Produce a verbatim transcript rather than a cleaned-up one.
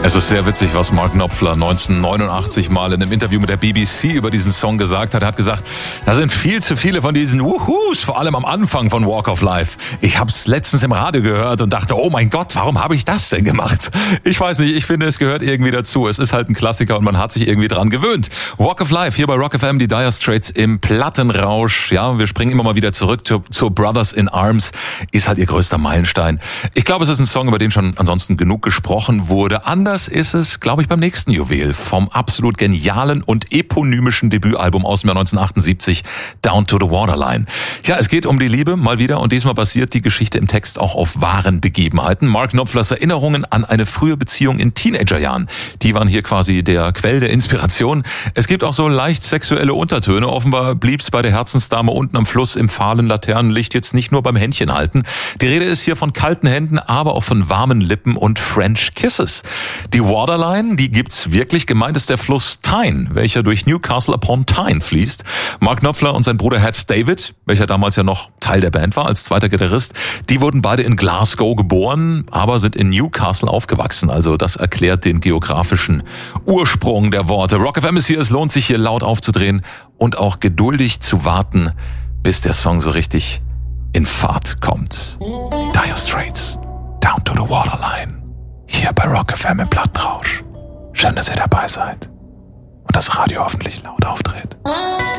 Es ist sehr witzig, was Mark Knopfler neunzehnhundertneunundachtzig mal in einem Interview mit der B B C über diesen Song gesagt hat. Er hat gesagt, da sind viel zu viele von diesen Wuhus, vor allem am Anfang von Walk of Life. Ich habe es letztens im Radio gehört und dachte, oh mein Gott, warum habe ich das denn gemacht? Ich weiß nicht, ich finde, es gehört irgendwie dazu. Es ist halt ein Klassiker und man hat sich irgendwie dran gewöhnt. Walk of Life, hier bei Rock F M, die Dire Straits im Plattenrausch. Ja, wir springen immer mal wieder zurück zu, zu Brothers in Arms. Ist halt ihr größter Meilenstein. Ich glaube, es ist ein Song, über den schon ansonsten genug gesprochen wurde. Anders ist es, glaube ich, beim nächsten Juwel vom absolut genialen und eponymischen Debütalbum aus dem Jahr neunzehnhundertachtundsiebzig, Down to the Waterline. Ja, es geht um die Liebe, mal wieder, und diesmal basiert die Geschichte im Text auch auf wahren Begebenheiten. Mark Knopflers Erinnerungen an eine frühe Beziehung in Teenagerjahren, die waren hier quasi der Quell der Inspiration. Es gibt auch so leicht sexuelle Untertöne. Offenbar blieb's bei der Herzensdame unten am Fluss im fahlen Laternenlicht jetzt nicht nur beim Händchen halten. Die Rede ist hier von kalten Händen, aber auch von warmen Lippen und French Kisses. Die Waterline, die gibt's wirklich. Gemeint ist der Fluss Tyne, welcher durch Newcastle upon Tyne fließt. Mark Knopfler und sein Bruder Hatch David, welcher damals ja noch Teil der Band war, als zweiter Gitarrist, die wurden beide in Glasgow geboren, aber sind in Newcastle aufgewachsen. Also das erklärt den geografischen Ursprung der Worte. Rock F M ist hier, es lohnt sich hier laut aufzudrehen und auch geduldig zu warten, bis der Song so richtig in Fahrt kommt. Die Dire Straits, Down to the Waterline. Hier bei Rock F M im Plattenrausch. Schön, dass ihr dabei seid. Und das Radio hoffentlich laut aufdreht.